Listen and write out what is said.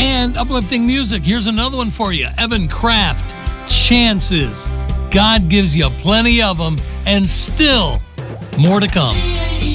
and uplifting music. Here's another one for you. Evan Kraft, Chances. God gives you plenty of them, and still more to come.